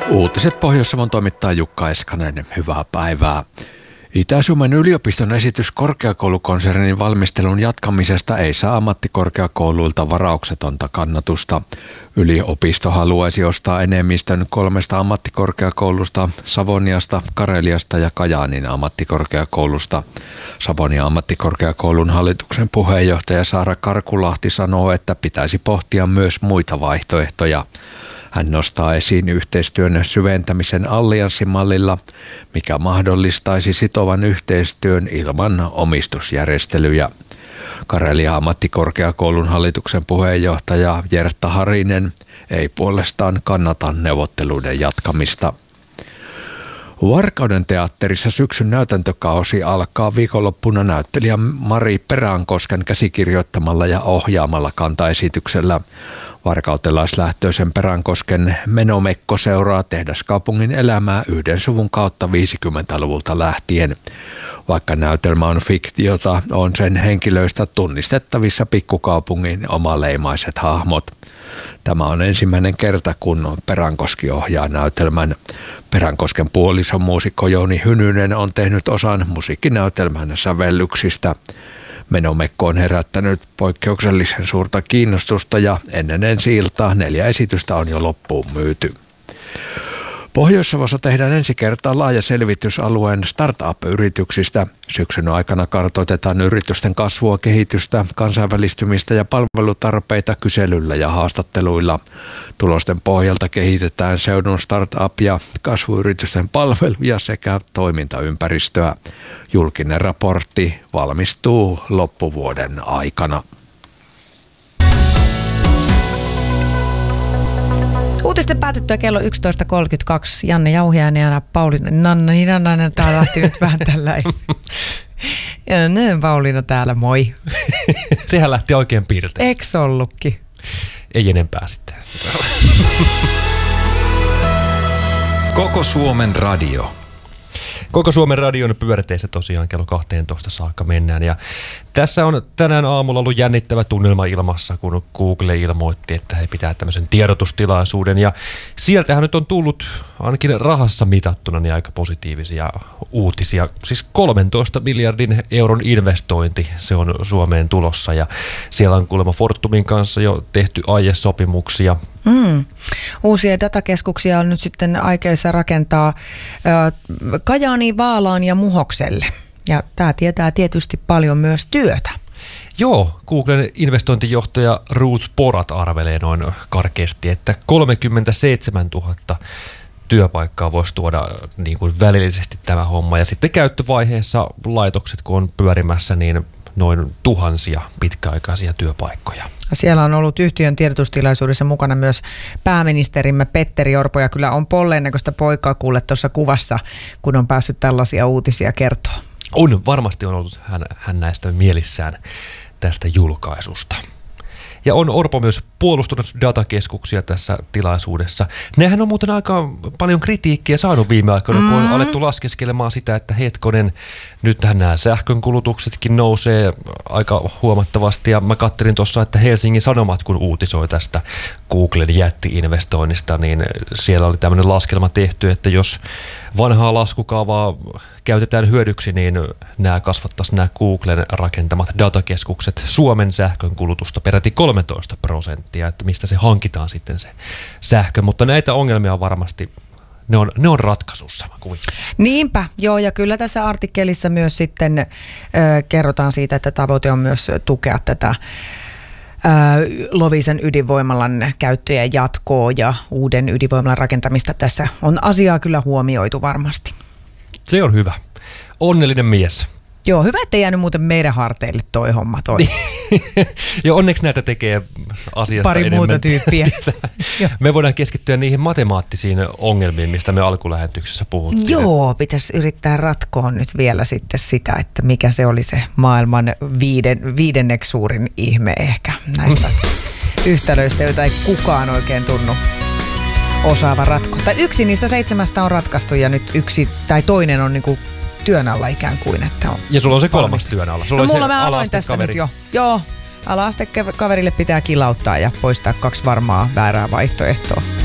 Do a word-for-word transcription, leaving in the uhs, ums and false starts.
Uutiset Pohjois-Savon toimittaa Jukka Eskanen. Hyvää päivää. Itä-Suomen yliopiston esitys korkeakoulukonsernin valmistelun jatkamisesta ei saa ammattikorkeakouluilta varauksetonta kannatusta. Yliopisto haluaisi ostaa enemmistön kolmesta ammattikorkeakoulusta, Savoniasta, Kareliasta ja Kajaanin ammattikorkeakoulusta. Savonia ammattikorkeakoulun hallituksen puheenjohtaja Saara Karkulahti sanoo, että pitäisi pohtia myös muita vaihtoehtoja. Hän nostaa esiin yhteistyön syventämisen allianssimallilla, mikä mahdollistaisi sitovan yhteistyön ilman omistusjärjestelyjä. Karelia ammattikorkeakoulun hallituksen puheenjohtaja Jertta Harinen ei puolestaan kannata neuvotteluiden jatkamista. Varkauden teatterissa syksyn näytäntökausi alkaa viikonloppuna näyttelijä Mari Peränkosken käsikirjoittamalla ja ohjaamalla kantaesityksellä. Varkautelaislähtöisen Peränkosken Menomekko seuraa tehdaskaupungin elämää yhden suvun kautta viisikymmentäluvulta lähtien. Vaikka näytelmä on fiktiota, on sen henkilöistä tunnistettavissa pikkukaupungin omaleimaiset hahmot. Tämä on ensimmäinen kerta, kun Peränkoski ohjaa näytelmän. Peränkosken puolison muusikko Jouni Hynynen on tehnyt osan musiikkinäytelmän sävellyksistä. Menomekko on herättänyt poikkeuksellisen suurta kiinnostusta ja ennen ensi-iltaa neljä esitystä on jo loppuun myyty. Pohjois-Savossa tehdään ensi kertaa laaja selvitys alueen startup-yrityksistä. Syksyn aikana kartoitetaan yritysten kasvua, kehitystä, kansainvälistymistä ja palvelutarpeita kyselyllä ja haastatteluilla. Tulosten pohjalta kehitetään seudun startup- ja kasvuyritysten palveluja sekä toimintaympäristöä. Julkinen raportti valmistuu loppuvuoden aikana. Uutisten päätyttyä kello yksitoista kolmekymmentäkaksi. Janne Jauhiainen ja Pauliina. Nanna, niin Nanna, tää lähti nyt vähän tällä. Ja ne Pauliina täällä, moi. Sehän lähti oikein piirteistä. Eiks ollutkin? Ei enempää sitten. Koko Suomen radio. Koko Suomen radion pyörteissä tosiaan kello kaksitoista saakka mennään. Ja tässä on tänään aamulla ollut jännittävä tunnelma ilmassa, kun Google ilmoitti, että he pitää tämmöisen tiedotustilaisuuden. Ja sieltähän nyt on tullut ainakin rahassa mitattuna niin aika positiivisia uutisia. Siis kolmentoista miljardin euron investointi se on Suomeen tulossa ja siellä on kuulemma Fortumin kanssa jo tehty aiesopimuksia. Mm. Uusia datakeskuksia on nyt sitten aikeissa rakentaa ö, Kajaaniin, Vaalaan ja Muhokselle. Ja tämä tietää tietysti paljon myös työtä. Joo, Googlen investointijohtaja Ruth Porat arvelee noin karkeasti, että kolmekymmentäseitsemäntuhatta työpaikkaa voisi tuoda niin kuin välillisesti tämä homma. Ja sitten käyttövaiheessa laitokset, kun on pyörimässä, niin noin tuhansia pitkäaikaisia työpaikkoja. Siellä on ollut yhtiön tiedotustilaisuudessa mukana myös pääministerimme Petteri Orpo, ja kyllä on polleen näköistä poikaa kuulle tuossa kuvassa, kun on päässyt tällaisia uutisia kertoa. On, varmasti on ollut hän, hän näistä mielissään tästä julkaisusta. Ja on Orpo myös puolustanut datakeskuksia tässä tilaisuudessa. Nehän on muuten aika paljon kritiikkiä saanut viime aikoina, mm. kun on alettu laskeskelemaan sitä, että hetkonen, nythän nämä sähkönkulutuksetkin nousee aika huomattavasti. Ja mä katselin tuossa, että Helsingin Sanomat, kun uutisoi tästä Googlen jätti-investoinnista, niin siellä oli tämmöinen laskelma tehty, että jos vanhaa laskukaavaa käytetään hyödyksi, niin nämä kasvattaisi nämä Googlen rakentamat datakeskukset Suomen sähkönkulutusta peräti kolmetoista prosenttia, että mistä se hankitaan sitten se sähkö. Mutta näitä ongelmia on varmasti, ne on, ne on ratkaisussa, mä kuvittelen. Niinpä, joo, ja kyllä tässä artikkelissa myös sitten äh, kerrotaan siitä, että tavoite on myös tukea tätä äh, Loviisen ydinvoimalan käyttöjä jatkoa ja uuden ydinvoimalan rakentamista. Tässä on asiaa kyllä huomioitu varmasti. Se on hyvä. Onnellinen mies. Joo, hyvä, ettei jäänyt muuten meidän harteille toi homma. Toi. Ja onneksi näitä tekee asiasta pari enemmän. muuta tyyppiä. Me voidaan keskittyä niihin matemaattisiin ongelmiin, mistä me alkulähetyksessä puhuttiin. Joo, pitäisi yrittää ratkoa nyt vielä sitten sitä, että mikä se oli se maailman viiden, viidenneksi suurin ihme ehkä näistä yhtälöistä, joita ei kukaan oikein tunnu osaava ratkoa. Tai yksi niistä seitsemästä on ratkaistu ja nyt yksi tai toinen on niinku työn alla ikään kuin. Että on ja sulla on se kolmas valmista. Työn alla. Sulla no, mulla mä aloin tässä kaveri. Nyt jo. Joo, ala-astekaverille pitää kilauttaa ja poistaa kaksi varmaa väärää vaihtoehtoa.